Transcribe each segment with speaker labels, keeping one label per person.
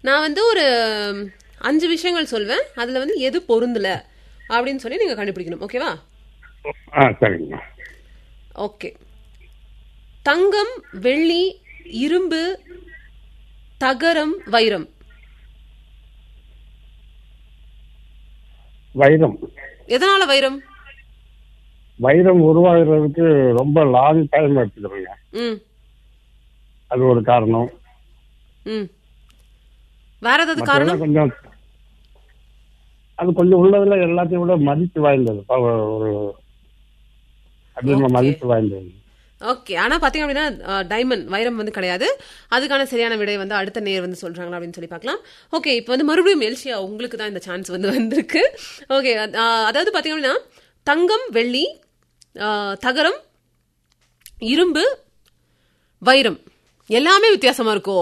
Speaker 1: நான் வந்து ஒரு 5 விஷயங்கள் சொல்வேன். அதுல வந்து எது பொருந்தல அப்படின்னு சொல்லி நீங்க கண்டுபிடிக்கணும். ஓகேவா?
Speaker 2: சரிங்க.
Speaker 1: ஓகே. தங்கம், வெள்ளி, இரும்பு, தகரம், வைரம்.
Speaker 2: வைரம்.
Speaker 1: எதனால வைரம்?
Speaker 2: வைரம் உருவாகிறதுக்கு ரொம்ப லாங் டைம் எடுத்துக்கிறோங்க. அது ஒரு காரணம்.
Speaker 1: வேற ஏதாவது காரணம்?
Speaker 2: கொஞ்சம் அது கொஞ்சம் உள்ளதுல எல்லாத்தையும் விட மதிப்பு வாய்ந்தது, ஒரு அதிகமா மதிப்பு வாய்ந்தது.
Speaker 1: ஓகே. ஆனா பாத்தீங்க அப்படின்னா டைமண்ட், வைரம் வந்து கிடையாது. அதுக்கான சரியான விடை வந்து அடுத்த நேர் வந்து சொல்றாங்களா அப்படின்னு சொல்லி பார்க்கலாம். ஓகே, இப்போ வந்து மறுபடியும் எல்ஷியா உங்களுக்கு தான் இந்த சான்ஸ் வந்து வந்திருக்கு. ஓகே, அதாவது பாத்தீங்க அப்படின்னா தங்கம், வெள்ளி, தகரம், இரும்பு, வைரம் எல்லாமே வித்தியாசமா இருக்கோ?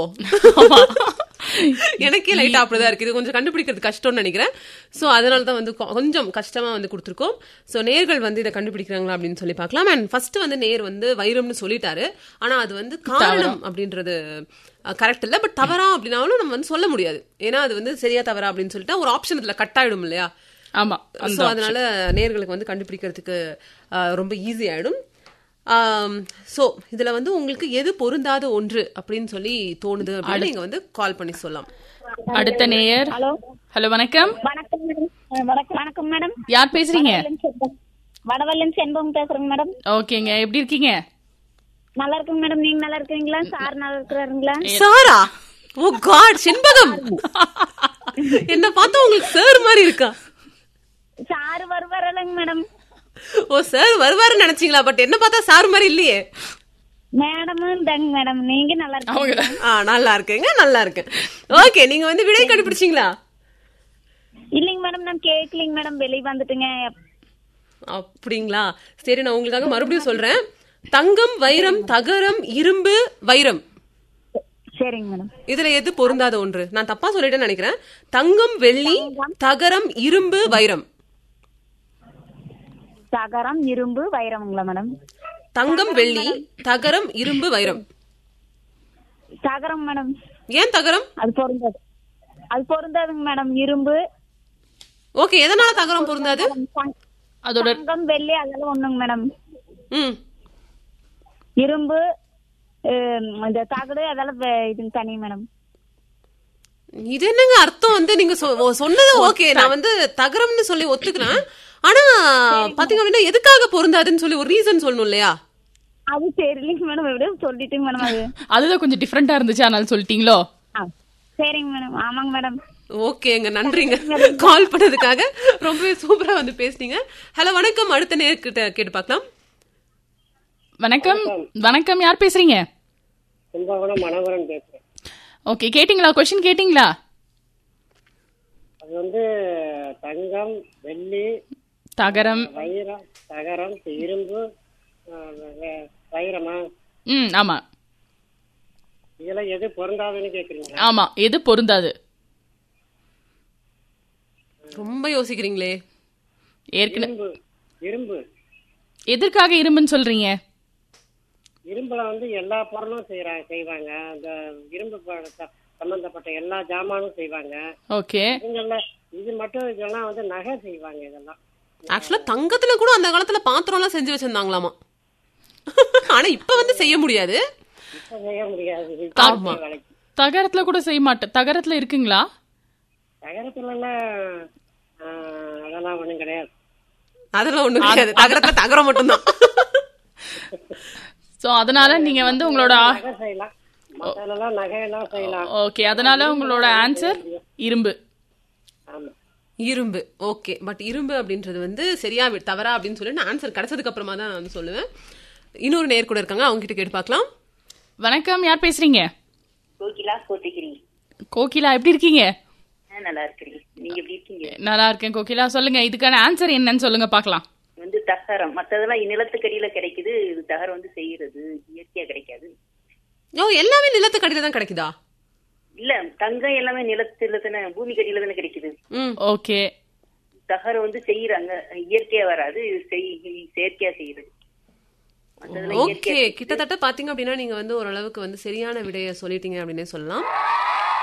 Speaker 1: எனக்கே லைட்டா அப்படிதான் இருக்கு. இது கொஞ்சம் கண்டுபிடிக்கிறது கஷ்டம்னு நினைக்கிறேன். சோ அதனாலதான் வந்து கொஞ்சம் கஷ்டமா வந்து கொடுத்துருக்கோம். சோ நேர்கள் வந்து இதை கண்டுபிடிக்கிறாங்களா அப்படின்னு சொல்லி பார்க்கலாம். அண்ட் ஃபர்ஸ்ட் வந்து நேர் வந்து வைரம்னு சொல்லிட்டாரு. ஆனா அது வந்து காரணம் அப்படின்றது கரெக்ட் இல்ல. பட் தவறா அப்படின்னாலும் நம்ம வந்து சொல்ல முடியாது. ஏன்னா அது வந்து சரியா தவறா அப்படின்னு சொல்லிட்டா ஒரு ஆப்ஷன் இதுல கட் ஆயிடும் இல்லையா?
Speaker 3: ஆமா.
Speaker 1: சோ அதனால நேர்களுக்கு வந்து கண்டுபிடிக்கிறதுக்கு ரொம்ப ஈஸி ஆயிடும். சோ இதுல வந்து உங்களுக்கு எது பொருந்தாத ஒன்று அப்படின்னு சொல்லி தோணுது அப்படின்னு நீங்க வந்து கால் பண்ணி சொல்லலாம்.
Speaker 3: அடுத்த நேயர். ஹலோ, வணக்கம்.
Speaker 4: வணக்கம் மேடம்.
Speaker 3: யார் பேசுறீங்க?
Speaker 4: வடவள்ளன் செண்பகம் பேசுறேங்க மேடம்.
Speaker 3: ஓகேங்க, எப்படி இருக்கீங்க?
Speaker 4: நல்லா இருக்குங்க மேடம். நீங்க நல்லா இருக்கீங்களா? சார் நல்லா இருக்கிறாருங்களா?
Speaker 1: சாரா? ஓ காட், செண்பகம் என்ன பார்த்தா உங்களுக்கு சார் மாதிரி இருக்கா?
Speaker 4: Sir வருவாரலங்க madam.
Speaker 1: ஓ சார் வருவாருன்னு நினைச்சீங்களா? பட் என்ன பார்த்தா சார் மாதிரி இல்லையே.
Speaker 4: மேடமும் தாங்க மேடம். நீங்க நல்லா இருக்கீங்க?
Speaker 1: நல்லா இருக்குங்க, நல்லா இருக்கு. ஓகே, நீங்க வந்து விடை கண்டுபிடிச்சீங்களா?
Speaker 4: இல்லைங்க மேடம், நான் கேட்கலிங்க மேடம், வெளியே வந்துட்டுங்க.
Speaker 1: அப்படிங்களா? சரி, நான் உங்களுக்காக மறுபடியும் சொல்றேன். தங்கம், வைரம், தகரம், இரும்பு, வைரம்.
Speaker 4: சரிங்க மேடம்.
Speaker 1: இதுல எது பொருந்தாத ஒன்று? நான் தப்பா சொல்லிட்டேன்னு நினைக்கிறேன். தங்கம், வெள்ளி, தகரம், இரும்பு, வைரம்.
Speaker 4: தகரம், இரும்பு, வைரம்ங்களா மேடம்?
Speaker 1: தங்கம், வெள்ளி, தகரம், இரும்பு, வைரம்.
Speaker 4: தகரம் மேடம்.
Speaker 1: ஏன் தகரம்?
Speaker 4: அது பொருந்தாதுங்க மேடம். இரும்பு.
Speaker 1: ஓகே, எதனால தகரம் பொருந்தாது?
Speaker 3: அதோட
Speaker 4: தங்கம், வெள்ளி அதெல்லாம் ஒண்ணுங்க மேடம். இரும்பு, இந்த தகடு அதெல்லாம் இது தனி மேடம்.
Speaker 1: இது என்னங்க அர்த்தம்? வந்து நீங்க சொன்னது ஓகே, நான் வந்து தகரம்னு சொல்லி ஒத்துக்கிறேன். ஆனா பாத்தீங்க அப்படின்னா எதுக்காக பொருந்தாதுன்னு சொல்லி ஒரு ரீசன் சொல்லணும் இல்லையா?
Speaker 4: அது தெரியலங்க மேடம். எப்படியோ சொல்லிட்டுங்க மேடம்.
Speaker 3: அதுதான் கொஞ்சம் டிஃபரெண்டா இருந்துச்சு, அதனால சொல்லிட்டீங்களோ?
Speaker 4: சரிங்க மேடம். ஆமாங்க மேடம்.
Speaker 1: ஓகேங்க, நன்றிங்க கால் பண்ணதுக்காக. ரொம்பவே சூப்பரா வந்து பேசுனீங்க. ஹலோ, வணக்கம். அடுத்த நேர்கிட்ட கேட்டு பார்க்கலாம்.
Speaker 3: வணக்கம். வணக்கம், யார் பேசுறீங்க? ஓகே, கேட்டீங்களா? क्वेश्चन கேட்டீங்களா?
Speaker 5: அது வந்து தங்கம், வெள்ளி,
Speaker 3: தகரம்,
Speaker 5: வைரம், தகரம், இரும்பு, வைரமா?
Speaker 3: ஆமா.
Speaker 5: இதெல்லாம் எது பொருந்தாதுன்னு கேக்குறீங்க?
Speaker 3: ஆமா, எது பொருந்தாது?
Speaker 1: ரொம்ப யோசிக்கிறீங்களே.
Speaker 3: ஏற்கனவே
Speaker 5: இரும்பு.
Speaker 3: எதற்காக இரும்புன்னு சொல்றீங்க?
Speaker 5: இரும்புல வந்து எல்லா பொருளும் செய்வாங்க. அந்த இரும்பு சம்பந்தப்பட்ட எல்லா ஜாமானும் செய்வாங்க.
Speaker 3: ஓகே.
Speaker 5: இது மட்டும் இதெல்லாம் வந்து நகை செய்வாங்க. இதெல்லாம்
Speaker 1: ஆக்சுவலா தங்கத்துல கூட அந்த காலத்துல பாத்திரம் எல்லாம் செஞ்சு வச்சிருந்தாங்களாமா. ஆனா இப்ப வந்து செய்ய முடியாது.
Speaker 3: தகரத்துல கூட செய்ய மாட்டேன். தகரத்துல இருக்குங்களா?
Speaker 5: தகரத்துல எல்லாம் அதெல்லாம் ஒண்ணும் கிடையாது.
Speaker 1: அதெல்லாம் ஒண்ணும் கிடையாது. தகரத்துல தகரம் மட்டும்தான்.
Speaker 3: சோ அதனால நீங்க வந்து உங்களோட
Speaker 5: ஓகே,
Speaker 3: அதனால உங்களோட ஆன்சர் இரும்பு.
Speaker 1: இரும்பு. ஓகே, பட் இரும்பு அப்படின்றது வந்து சரியா தவறா அப்படின்னு சொல்லி நான் ஆன்சர் கிடைச்சதுக்கு அப்புறமா தான் நான் வந்து சொல்லுவேன். இன்னொரு நேர் கூட இருக்காங்க, அவங்க கிட்ட கேட்டு பார்க்கலாம்.
Speaker 3: வணக்கம், யார் பேசுறீங்க?
Speaker 6: கோகிலா, கோத்தகிரி.
Speaker 3: கோகிலா, எப்படி இருக்கீங்க?
Speaker 6: நல்லா இருக்கீங்க. நீங்க எப்படி இருக்கீங்க?
Speaker 3: நல்லா இருக்கேன் கோகிலா. சொல்லுங்க, இதுக்கான ஆன்சர் என்னன்னு சொல்லுங்க பார்க்கலாம்.
Speaker 6: வந்து தகரம். மத்ததெல்லாம் நிலத்துக்கடியில கிடைக்குது. இது தகரம் வந்து செய்யறது இயற்கையா கிடைக்காது.
Speaker 1: எல்லாமே நிலத்துக்கடியில தான் கிடைக்குதா?
Speaker 6: இல்ல, தங்கம் எல்லாமே நிலத்துல தானே, பூமி கடியில தானே கிடைக்குது.
Speaker 3: ஓகே.
Speaker 6: தகரம் வந்து செய்யறாங்க, இயற்கையா வராது. செயற்கையா செய்யறது.
Speaker 1: ஓகே, கிட்டத்தட்ட பாத்தீங்க அப்படின்னா நீங்க வந்து ஓரளவுக்கு வந்து சரியான விடைய சொல்லிட்டீங்க அப்படின்னே சொல்லலாம்.